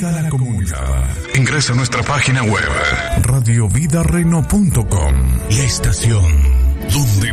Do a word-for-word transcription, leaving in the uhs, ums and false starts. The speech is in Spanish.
Unida a la comunidad. Ingresa a nuestra página web radio vida reno punto com, la estación donde